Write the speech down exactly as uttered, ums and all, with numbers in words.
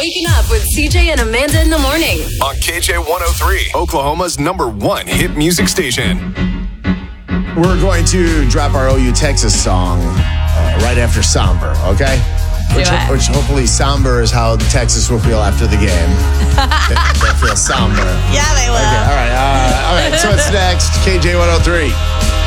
Waking up with C J and Amanda in the morning. On K J one oh three, Oklahoma's number one hit music station. We're going to drop our O U Texas song uh, right after Somber, okay? Do Which, it. which hopefully Somber is how Texas will feel after the game. they, they'll feel somber. Yeah, they will. Okay, all right. Uh, all right, so it's next. K J one oh three.